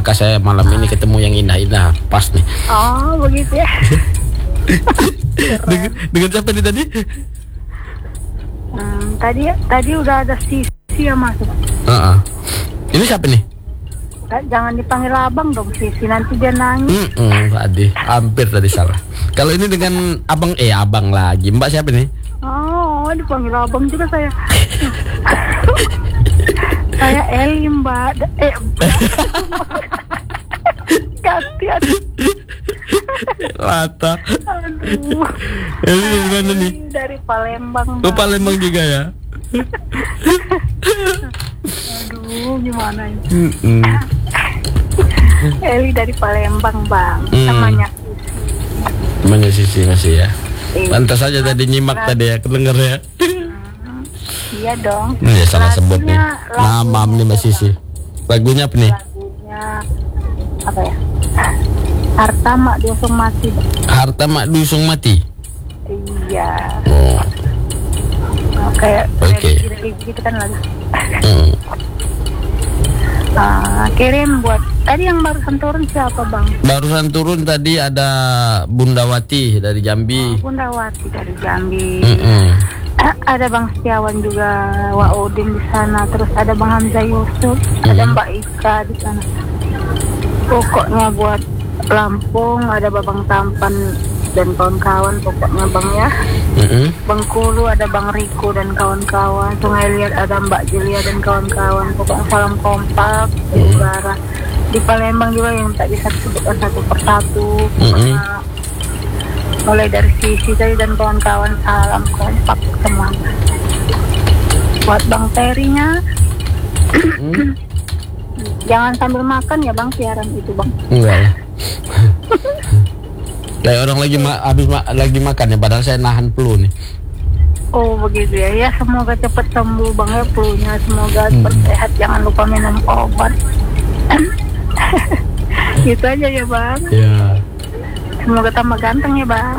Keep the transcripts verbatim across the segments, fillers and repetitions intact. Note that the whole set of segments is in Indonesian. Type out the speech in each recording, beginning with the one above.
maka saya malam ini ketemu yang indah-indah. Pas nih. Oh begitu ya. dengan, dengan siapa nih tadi? Hmm, tadi tadi udah ada Sisi yang masuk. Uh-uh. Ini siapa nih? Jangan dipanggil abang dong Sisi, nanti dia nangis. Mm-mm, tadi hampir tadi salah. Kalau ini dengan abang eh abang lagi. Mbak siapa nih? Oh, dipanggil abang juga saya. Saya Eli Mbak. Eh, gantian. Lata. Aduh. Eli dari mana nih? Dari Palembang. Mbak. Oh, Palembang juga ya. Aduh, gimana ini? Mm-mm. Eli dari Palembang, Bang. Mm. Namanya Namanya Sisi masih ya. Sisi. Pantas saja tadi nyimak tadi ya, kedenger ya. Iya dong. Ini ya salah sebut nih. Lagunya, Nama nih Mbak Sisi. Lagunya apa nih? Lagunya apa ya? Harta Mak Dusung Mati. Harta Mak Dusung Mati. Iya. Oh. Oh, kayak Oke. gitu kan lagi. Hmm. Uh, kirim buat tadi yang barusan turun siapa Bang? Barusan turun tadi ada Bundawati dari Jambi. Oh, Bundawati dari Jambi. Mm-mm. Uh, ada Bang Setiawan juga, Wak Udin di sana. Terus ada Bang Hamzah Yusuf, Mm-hmm. ada Mbak Ika di sana. Pokoknya buat Lampung ada Babang Tampan dan kawan-kawan pokoknya Bang ya. Mm-mm. Bengkulu ada Bang Riko dan kawan-kawan. Sungai Liat ada Mbak Jelia dan kawan-kawan. Pokoknya salam kompak di udara. Di Palembang juga yang tak bisa disebutkan satu persatu. Pokoknya mulai dari Sisi tadi dan kawan-kawan salam kompak semuanya. Buat Bang Terinya. Mm. Jangan sambil makan ya Bang siaran itu Bang. Enggak lah. Kayak orang lagi ma- habis ma- lagi makan ya, padahal saya nahan flu nih. Oh begitu ya, ya semoga cepat sembuh Bang ya flu-nya, semoga hmm. bersehat, jangan lupa minum obat. Gitu aja ya Bang. Ya. Semoga tambah ganteng ya Bang.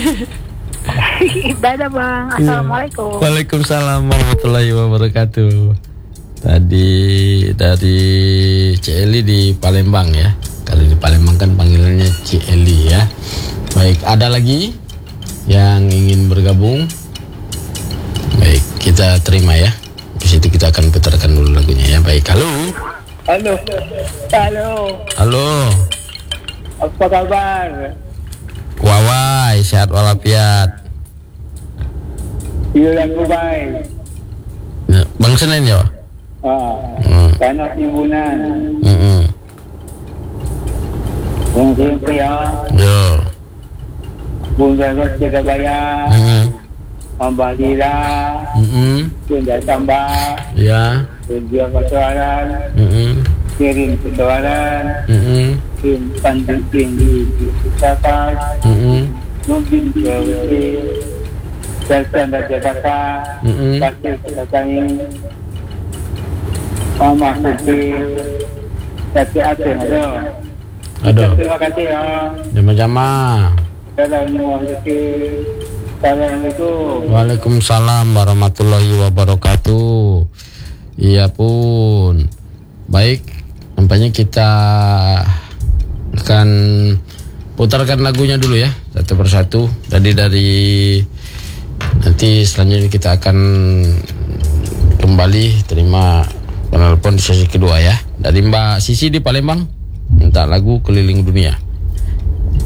Dadah Bang, assalamualaikum. Waalaikumsalam warahmatullahi wabarakatuh. Tadi dari Cieli di Palembang ya. Kalau di Palembang kan panggilannya Cieli ya. Baik, ada lagi yang ingin bergabung? Baik, kita terima ya. Di situ kita akan putarkan dulu lagunya ya. Baik, halo. Halo. Halo. Halo. Apa kabar? Wawai, sehat walafiat. Iya, aku baik. Ya, Bang Senen ya? Ah, Hmm. karena timbunan. Mm-mm. Mungkin ya. Yo. Bunda Ros jaga bayar. Mm-mm. Hamba Lila. Mm-mm. Bunda tambah. Ya. Bunda persoalan. Mm-mm. Kirim persoalan. Mm-mm. Kirim pandang tinggi. Usahakan. Mm-mm. Mungkin ke Selsan dan Jakarta. Mm-mm. Kasih kedatangan. Mama Suci. Tapi ada. Aduh. Terima kasih ya. Jama-jama. Assalamualaikum. Waalaikumsalam warahmatullahi wabarakatuh. Iya pun. Baik, nampaknya kita akan putarkan lagunya dulu ya, satu persatu. Tadi dari nanti selanjutnya kita akan kembali terima penelpon di sesi kedua ya. Dari Mbak Sisi di Palembang minta lagu Keliling Dunia.